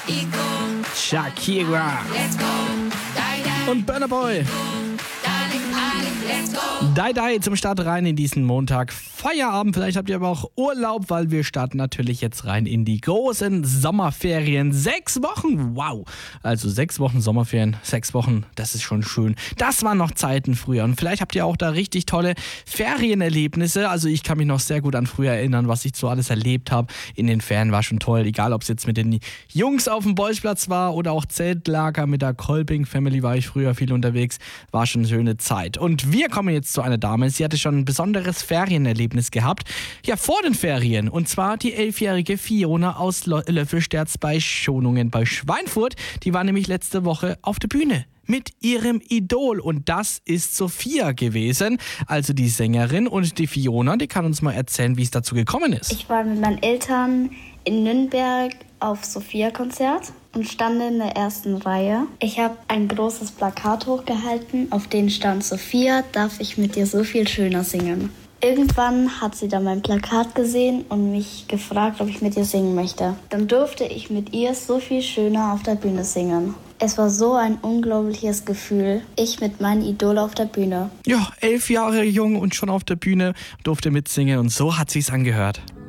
Shakira und Burna Boy. Die zum Start rein in diesen Montag. Feierabend, vielleicht habt ihr aber auch Urlaub, weil wir starten natürlich jetzt rein in die großen Sommerferien. 6 Wochen, wow. Also 6 Wochen Sommerferien, 6 Wochen, das ist schon schön. Das waren noch Zeiten früher und vielleicht habt ihr auch da richtig tolle Ferienerlebnisse. Also ich kann mich noch sehr gut an früher erinnern, was ich so alles erlebt habe. In den Ferien war schon toll, egal ob es jetzt mit den Jungs auf dem Bolzplatz war oder auch Zeltlager mit der Kolping Family war ich früher viel unterwegs. War schon eine schöne Zeit. Und wir kommen jetzt zu einer Dame, sie hatte schon ein besonderes Ferienerlebnis gehabt. Ja, vor den Ferien. Und zwar die 11-jährige Fiona aus Löffelsterz bei Schonungen bei Schweinfurt. Die war nämlich letzte Woche auf der Bühne mit ihrem Idol und das ist Sophia gewesen, also die Sängerin. Und die Fiona, die kann uns mal erzählen, wie es dazu gekommen ist. Ich war mit meinen Eltern in Nürnberg auf Sophia-Konzert und stand in der ersten Reihe. Ich habe ein großes Plakat hochgehalten, auf dem stand: Sophia, darf ich mit dir so viel schöner singen? Irgendwann hat sie dann mein Plakat gesehen und mich gefragt, ob ich mit ihr singen möchte. Dann durfte ich mit ihr so viel schöner auf der Bühne singen. Es war so ein unglaubliches Gefühl. Ich mit meinem Idol auf der Bühne. Ja, 11 Jahre jung und schon auf der Bühne, durfte mitsingen und so hat sich's angehört.